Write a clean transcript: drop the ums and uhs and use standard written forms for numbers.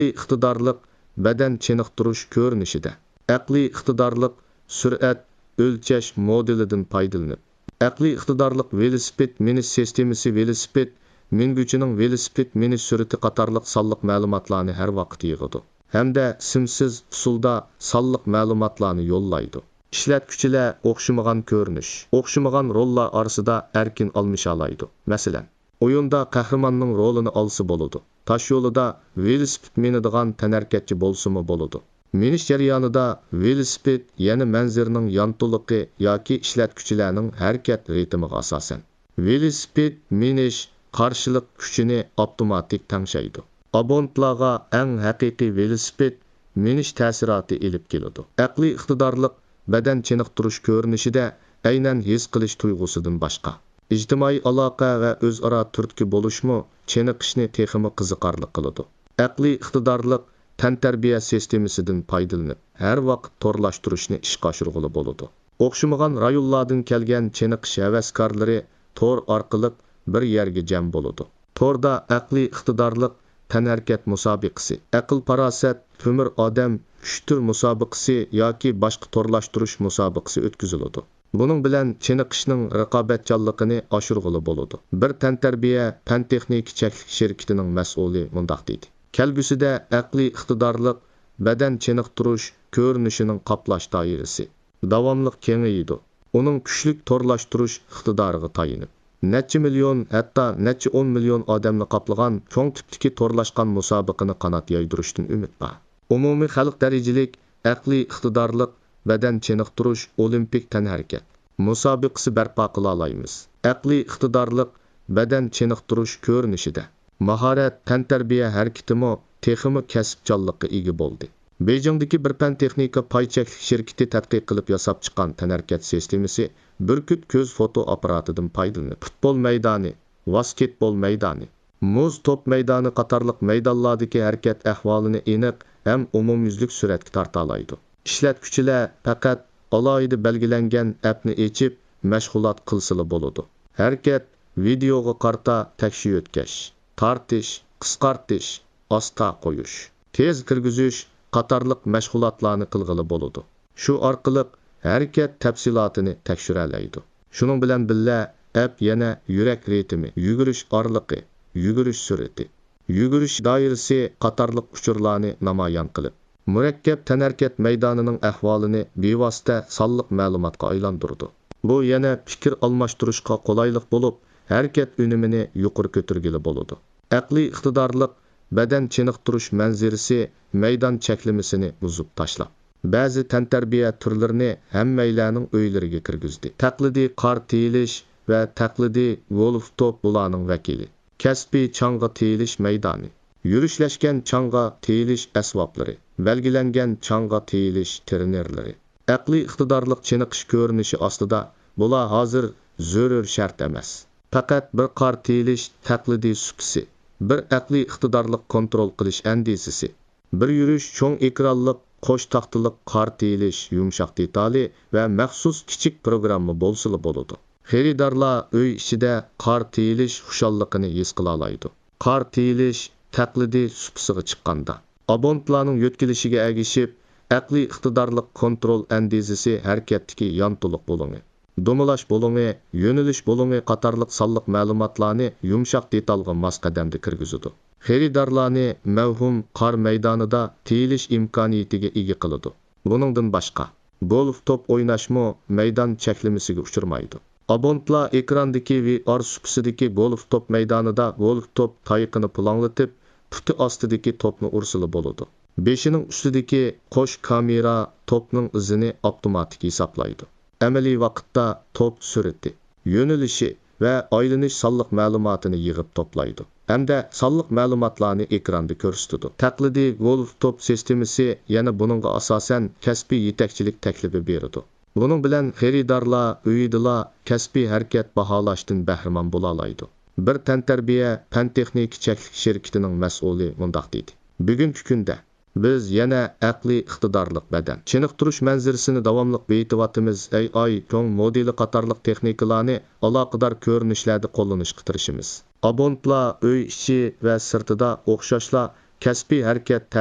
iqtidorliq badan chiniqtirish ko'rinishida aqliy iqtidorliq sur'at o'lchash modelidan foydalanib, aqliy iqtidorliq velosiped minish sistemasi velosiped minguchining velosiped minish sur'ati qatorliq sonliq ma'lumotlarni har vaqt yig'adi hamda simsiz usulda sonliq ma'lumotlarni yo'llaydi. Ishlatuvchilar o'xshamagan ko'rinish, o'xshamagan rollar orasida erkin almashalaydi. Masalan, o'yinda qahramonning rolini olsa bo'ladi. Tosh yo'lida velosiped minadigan tanarkatchi bo'lsa-mu bo'ladi. Minish jarayonida velosiped yana manzirning yontiliqi yoki ishlatuvchilarning harakat ritmiga asosan velosiped minish qarshilik kuchini avtomatik tangshaydi. Abonentlarga eng haqiqiy velosiped minish ta'siroti elib keladi. Aqliy iqtidorliq badan chiniqtirish ko'rinishida aynan his qilish tuyg'usidan boshqa ijtimoiy aloqa va o'zaro turtki bo'lishmi chiniqishni texmi qiziqarli qiladi. Aqliy iqtidorliq tantarbiya sistemasidan foydalanib har vaqt torlashtirishni ishga oshirg'ili bo'ladi. O'xshamagan rayonlardan kelgan chiniqish havaskorlari tor orqali bir yerga jam bo'ladi. Torda aqliy iqtidorliq tanharkat musobaqasi, aql farosat, ko'mir odam kuchtir musobaqasi yoki boshqa torlashtirish musobaqasi o'tkaziladi. Buning bilan chiniqishning raqobatchanligini oshirg'ili bo'ladi. Bir tantarbiya fan texnika cheklik shirkatining mas'uli mundaq deydi: kelgusida aqliy iqtidorliq badan chiniqtirish ko'rinishining qoplash doirasi davomli kengayadi. Uning kuchlik torlashtirish iqtidoriga tayinib necha million, hatto necha 10 million odamni qoplagan cho'ng tipdagi torlashgan musobaqani qanot yoydirishdan umid bor. Umumiy xalq darajalik aqliy iqtidorliq badan chiniqtirish olimpik tanharakat musobaqasi barpo qila olamiz. Aqliy iqtidorliq badan chiniqtirish ko'rinishida mahorat tantarbiya harakatimi texmi kasbchanlikka ega bo'ldi. Beyjingdagi bir fan texnika paychaklik shirkati tadqiq qilib yasab chiqqan tanharakat sistemasi burkut ko'z foto apparatidan foydalanib futbol maydoni, basketbol maydoni, muz top maydoni qatorliq maydonlardagi harakat ahvolini aniq ham umumyuzlik suratga torta oladi. Ishlatuvchilar faqat alohida belgilangan appni ochib mashg'ulot qilsila bo'ladi. Harakat videoga qarta tekshir o'tkash, tortish, qisqartish, asta qo'yish, tez kirgizish qatorliq mashg'ulotlarni qilg'ili bo'ladi. Shu orqali harakat tafsilotini tekshira oladi. Shuning bilan birga app yana yurak ritmi, yugurish orliqi, yugurish sur'ati, yugurish doirasi qatorliq uchurlarni namoyon qilib murakkab tanharakat maydonining ahvolini bevosita sonliq ma'lumotga aylantirdi. Bu yana fikr almashtirishga qulaylik bo'lib, harakat unumini yuqori ko'targili bo'ladi. Aqliy iqtidorliq badan chiniqtirish manzirasi maydon cheklamasini buzib tashlab, ba'zi tantarbiya turlarini hammaylarning uylariga kirgizdi. Taqlidiy qor tiyilish va taqlidiy golf top bularning vakili. Kasbiy chang'a tiyilish maydoni, yurishlashgan chang'a tiyilish asboblari, belgilangan chang'a tiyilish trenerlari. Aqliy iqtidorliq chiniqish ko'rinishi ostida bular hozir zarur shart emas. Faqat bir qor tiyilish taqlidiy supsi, bir aqliy iqtidorliq kontrol qilish andisisi, bir yurish cho'ng ekranliq qo'sh taxtaliq qor tiyilish yumshoq detali va maxsus kichik programma bo'lsa bo'ladi. Xaridorlar uy ichida qor tiyilish xushalligini his qila oladi. Qor tiyilish taqlidiy supsiga chiqqanda abonentlarning yetkilishiga ergishib aqliy iqtidorliq kontrol andizisi harakatdagi yontiliq bo'limi, domalash bo'limi, yo'nalish bo'limi qatorliq sonliq ma'lumotlarni yumshoq detalga mos qadamda kirgizadi. Xaridorlarni mavhum qor maydonida tiyilish imkoniyatiga ega qiladi. Buningdan boshqa golf top o'ynashmo maydon cheklamasiga uchirmaydi. Abonentlar ekrandagi VR supsidagi golf top maydonida golf top tayiqini planlatib, puti ostidagi topni ursili bo'ladi. Beshining ustidagi qo'sh kamera topning izini avtomatik hisoblaydi. Amaliy vaqtda top sur'ati, yo'nalishi va aylanish sonliq ma'lumotini yig'ib to'playdi. Hamda sonliq ma'lumotlarni ekranda ko'rsatadi. Taqlidiy golf top sistemasi yana buningga asosan kasbiy yetakchilik taklifi beradi. Buning bilan xaridorlar uyidala kasbiy harakat baholashdan bahramon bo'la oladi. Bir tantarbiya fan texnika cheklik shirkatining mas'uli mundaq deydi: bugungi kunda biz yana aqliy iqtidorliq badan chiniqtirish manzirasini davomli beytivatimiz AI cho'ng modeli qatorliq texnikalarni aloqador ko'rinishlarda qo'llanishga tirishimiz. Abonentlar uy ichi va sirtida o'xshashla kasbiy harakat